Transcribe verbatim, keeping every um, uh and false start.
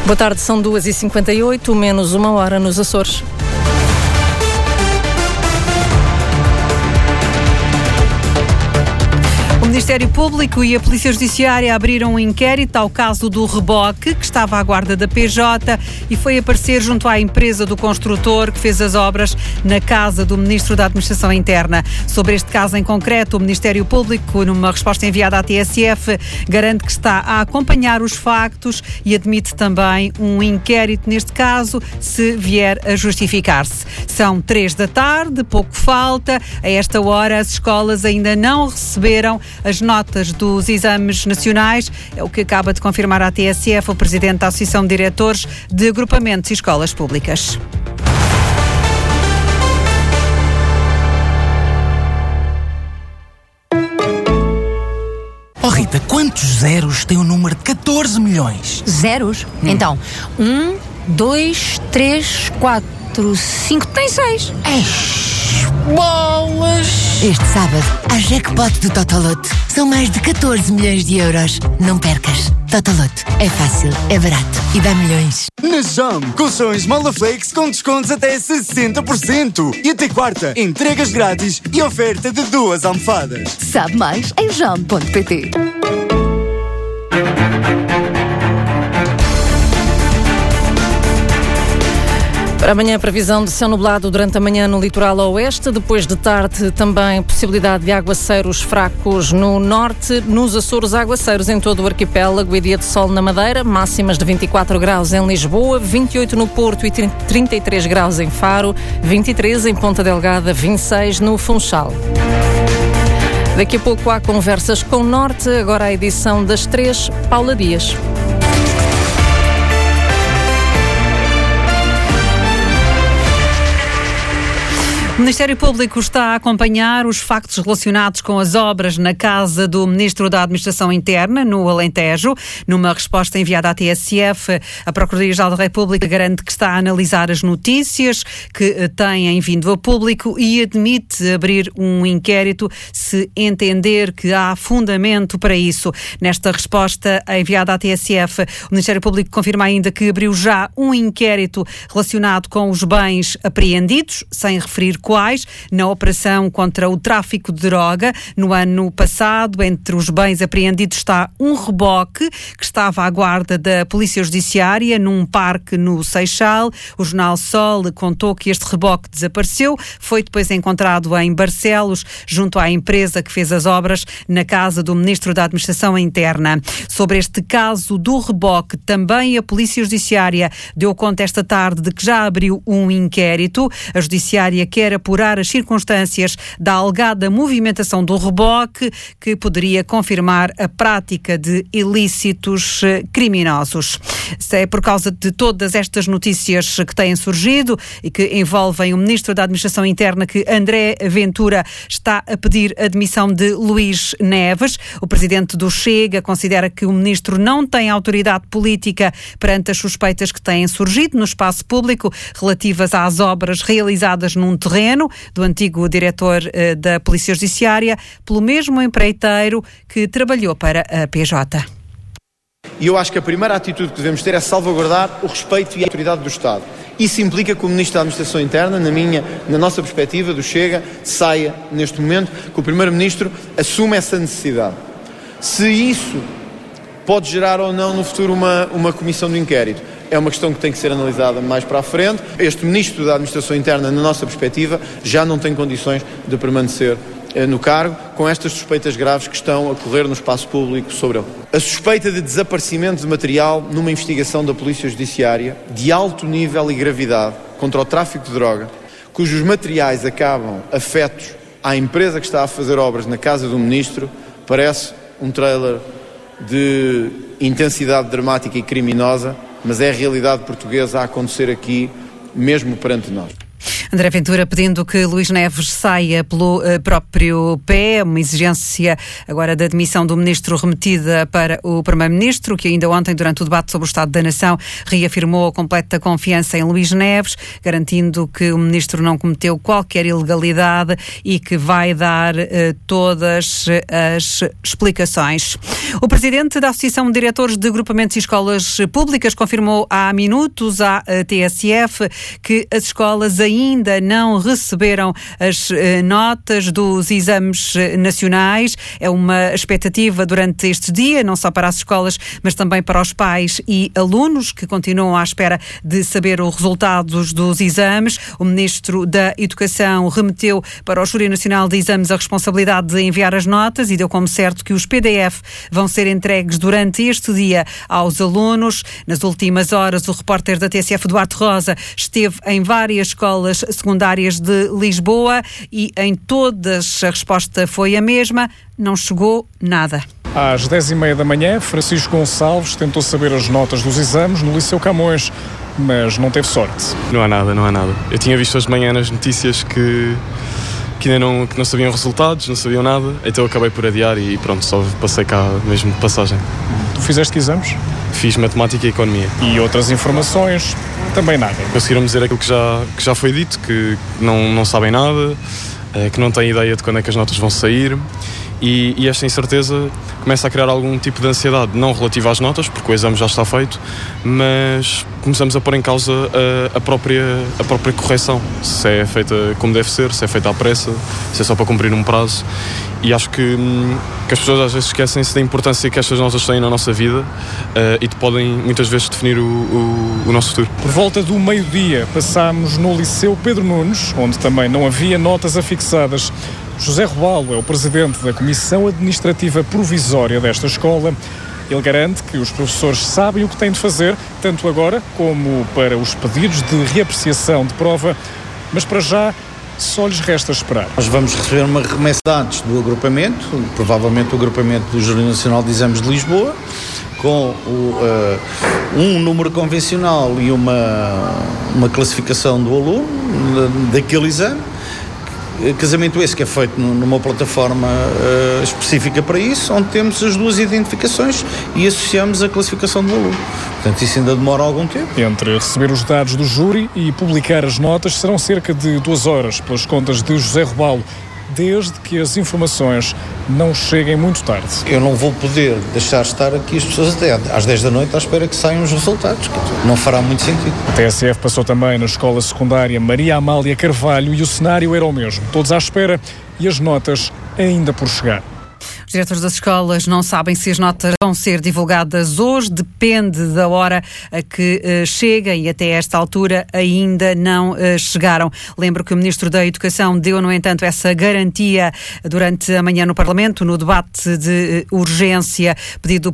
Boa tarde, são duas e cinquenta e oito, menos uma hora nos Açores. O Ministério Público e a Polícia Judiciária abriram um inquérito ao caso do reboque, que estava à guarda da P J e foi aparecer junto à empresa do construtor que fez as obras na casa do Ministro da Administração Interna. Sobre este caso em concreto, o Ministério Público, numa resposta enviada à T S F, garante que está a acompanhar os factos e admite também um inquérito neste caso, se vier a justificar-se. São três da tarde, pouco falta. A esta hora, as escolas ainda não receberam as notas dos exames nacionais, é o que acaba de confirmar à T S F o Presidente da Associação de Diretores de Agrupamentos e Escolas Públicas. Oh Rita, quantos zeros tem o número de catorze milhões? Zeros? Hum. Então, um, dois, três, quatro, cinco, tem seis. Eish, bolas! Este sábado, a jackpot do Totoloto. São mais de catorze milhões de euros. Não percas. Totoloto. É fácil, é barato e dá milhões. Na Jam, colchões Molaflex com descontos até sessenta por cento. E até quarta, entregas grátis e oferta de duas almofadas. Sabe mais em jam ponto pt. Para amanhã, previsão de céu nublado durante a manhã no litoral oeste. Depois de tarde, também possibilidade de aguaceiros fracos no norte. Nos Açores, aguaceiros em todo o arquipélago e dia de sol na Madeira. Máximas de vinte e quatro graus em Lisboa, vinte e oito no Porto e trinta e três graus em Faro, vinte e três em Ponta Delgada, vinte e seis no Funchal. Daqui a pouco há conversas com o Norte. Agora a edição das três, Paula Dias. O Ministério Público está a acompanhar os factos relacionados com as obras na casa do Ministro da Administração Interna, no Alentejo. Numa resposta enviada à T S F, a Procuradoria-Geral da República garante que está a analisar as notícias que têm vindo a público e admite abrir um inquérito se entender que há fundamento para isso. Nesta resposta enviada à T S F, o Ministério Público confirma ainda que abriu já um inquérito relacionado com os bens apreendidos, sem referir quais, na operação contra o tráfico de droga. No ano passado, entre os bens apreendidos está um reboque que estava à guarda da Polícia Judiciária num parque no Seixal. O jornal Sol contou que este reboque desapareceu, foi depois encontrado em Barcelos, junto à empresa que fez as obras na casa do Ministro da Administração Interna. Sobre este caso do reboque, também a Polícia Judiciária deu conta esta tarde de que já abriu um inquérito. A Judiciária quer apurar as circunstâncias da alegada movimentação do reboque, que poderia confirmar a prática de ilícitos criminosos. É por causa de todas estas notícias que têm surgido e que envolvem o Ministro da Administração Interna que André Ventura está a pedir a demissão de Luís Neves. O Presidente do Chega considera que o Ministro não tem autoridade política perante as suspeitas que têm surgido no espaço público relativas às obras realizadas num terreno do antigo diretor uh, da Polícia Judiciária, pelo mesmo empreiteiro que trabalhou para a P J. E eu acho que a primeira atitude que devemos ter é salvaguardar o respeito e a autoridade do Estado. Isso implica que o Ministro da Administração Interna, na minha, na nossa perspectiva do Chega, saia neste momento, que o Primeiro-Ministro assuma essa necessidade. Se isso pode gerar ou não no futuro uma, uma comissão de inquérito, é uma questão que tem que ser analisada mais para a frente. Este Ministro da Administração Interna, na nossa perspectiva, já não tem condições de permanecer eh, no cargo, com estas suspeitas graves que estão a correr no espaço público sobre ele. A suspeita de desaparecimento de material numa investigação da Polícia Judiciária de alto nível e gravidade contra o tráfico de droga, cujos materiais acabam afetos à empresa que está a fazer obras na casa do Ministro, parece um trailer de intensidade dramática e criminosa, mas é a realidade portuguesa a acontecer aqui, mesmo perante nós. André Ventura pedindo que Luís Neves saia pelo uh, próprio pé, uma exigência agora da demissão do ministro remetida para o primeiro-ministro, que ainda ontem, durante o debate sobre o Estado da Nação, reafirmou a completa confiança em Luís Neves, garantindo que o ministro não cometeu qualquer ilegalidade e que vai dar uh, todas as explicações. O presidente da Associação de Diretores de Agrupamentos e Escolas Públicas confirmou há minutos à T S F que as escolas ainda não receberam as eh, notas dos exames nacionais. É uma expectativa durante este dia, não só para as escolas, mas também para os pais e alunos que continuam à espera de saber os resultados dos exames. O Ministro da Educação remeteu para o Júri Nacional de Exames a responsabilidade de enviar as notas e deu como certo que os P D F vão ser entregues durante este dia aos alunos. Nas últimas horas, o repórter da T S F, Duarte Rosa, esteve em várias escolas secundárias de Lisboa e em todas a resposta foi a mesma: não chegou nada. Às dez e meia da manhã, Francisco Gonçalves tentou saber as notas dos exames no Liceu Camões, mas não teve sorte. Não há nada, não há nada. Eu tinha visto hoje de manhã nas notícias que, que ainda não, que não sabiam resultados, não sabiam nada, então acabei por adiar e pronto, só passei cá mesmo de passagem. Tu fizeste que exames? Fiz Matemática e Economia. E outras informações? Também nada. Conseguiram dizer aquilo que já, que já foi dito, que não, não sabem nada, que não têm ideia de quando é que as notas vão sair. E, e esta incerteza começa a criar algum tipo de ansiedade, não relativa às notas, porque o exame já está feito, mas começamos a pôr em causa a, a, própria, a própria correção, se é feita como deve ser, se é feita à pressa, se é só para cumprir um prazo. E acho que, que as pessoas às vezes esquecem-se da importância que estas notas têm na nossa vida uh, e podem muitas vezes definir o, o, o nosso futuro. Por volta do meio-dia passámos no Liceu Pedro Nunes, onde também não havia notas afixadas. José Robalo é o presidente da Comissão Administrativa Provisória desta escola. Ele garante que os professores sabem o que têm de fazer, tanto agora como para os pedidos de reapreciação de prova, mas para já só lhes resta esperar. Nós vamos receber uma remessa de dados do agrupamento, provavelmente o agrupamento do Júri Nacional de Exames de Lisboa, com o, uh, um número convencional e uma, uma classificação do aluno daquele exame. Casamento esse que é feito numa plataforma uh, específica para isso, onde temos as duas identificações e associamos a classificação do aluno. Portanto, isso ainda demora algum tempo. Entre receber os dados do júri e publicar as notas serão cerca de duas horas, pelas contas de José Robalo, desde que as informações não cheguem muito tarde. Eu não vou poder deixar estar aqui as pessoas até às dez da noite à espera que saiam os resultados. Não fará muito sentido. A T S F passou também na escola secundária Maria Amália Carvalho e o cenário era o mesmo. Todos à espera e as notas ainda por chegar. Os diretores das escolas não sabem se as notas vão ser divulgadas hoje, depende da hora a que uh, chega e até esta altura ainda não uh, chegaram. Lembro que o Ministro da Educação deu, no entanto, essa garantia durante a manhã no Parlamento, no debate de uh, urgência pedido